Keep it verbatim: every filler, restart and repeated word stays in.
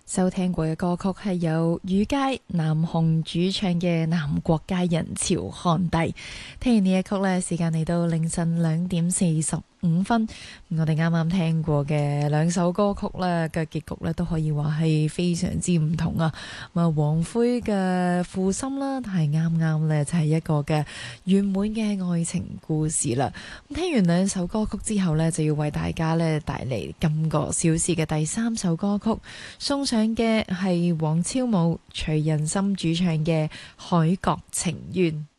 收聽過嘅歌曲係由雨佳、南紅主唱嘅《南國佳人潮漢帝》。聽完呢一曲呢，時間嚟到凌晨兩點四十五分。我哋啱啱聽過嘅兩首歌曲呢嘅結局呢，都可以話係非常之唔同啊。咁啊，王菲嘅《負心》啦，係啱啱呢，就係一個嘅圓滿嘅愛情故事啦。咁聽完兩首歌曲之後呢，就要為大家呢帶嚟今個小時嘅第三首歌曲，送上嘅係黃超武、徐仁心主唱嘅《海角情緣》。